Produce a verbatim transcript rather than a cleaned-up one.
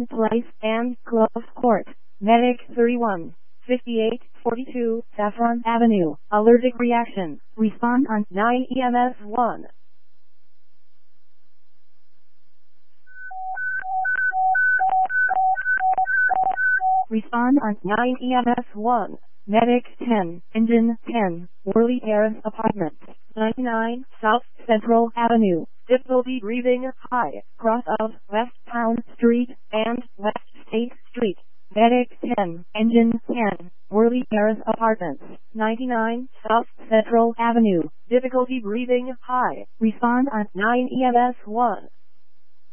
Place and Clove Court. Medic thirty-one fifty-eight forty-two Saffron Avenue. Allergic reaction. Respond on nine E M S one. Respond on nine E M S one. Medic ten, Engine ten, Worley Terrace Apartments, ninety-nine South Central Avenue. Difficulty breathing high. Cross of West Town Street and West State Street. Medic ten, Engine ten, Worley Terrace Apartments, ninety-nine South Central Avenue. Difficulty breathing high. Respond on nine E M S one.